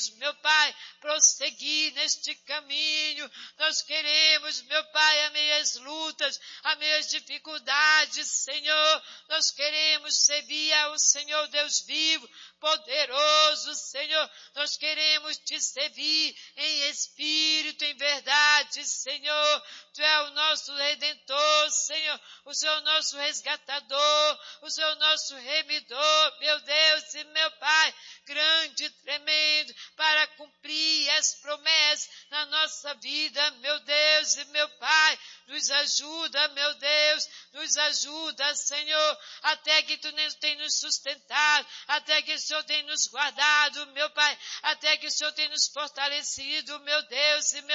queremos, meu Pai, prosseguir neste caminho. Nós queremos, meu Pai, a meias lutas, a meias dificuldades, Senhor. Nós queremos servir ao Senhor Deus vivo, poderoso, Senhor. Nós queremos te servir em espírito, em verdade, Senhor. Tu é o nosso Redentor, Senhor. O Senhor é o nosso resgatador. O Senhor é o nosso remidor, meu Deus e meu Pai, grande e tremendo, para cumprir as promessas na nossa vida, meu Deus e meu Pai. Nos ajuda, meu Deus, nos ajuda, Senhor, até que Tu tenha nos sustentado, até que o Senhor tenha nos guardado, meu Pai, até que o Senhor tenha nos fortalecido, meu Deus e meu